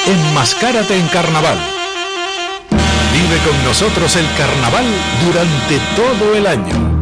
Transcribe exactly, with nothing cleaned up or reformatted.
Enmascárate en carnaval. Vive con nosotros el carnaval durante todo el año.